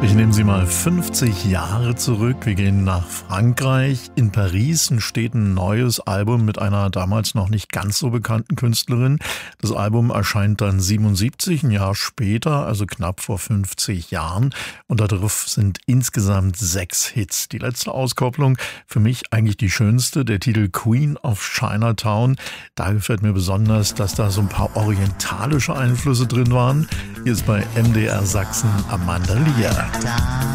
Ich nehme Sie mal 50 Jahre zurück. Wir gehen nach Frankreich. In Paris entsteht ein neues Album mit einer damals noch nicht ganz so bekannten Künstlerin. Das Album erscheint dann 77, ein Jahr später, also knapp vor 50 Jahren. Und darauf sind insgesamt 6 Hits. Die letzte Auskopplung, für mich eigentlich die schönste, der Titel Queen of Chinatown. Da gefällt mir besonders, dass da so ein paar orientalische Einflüsse drin waren. Hier ist bei MDR Sachsen Amanda Lear.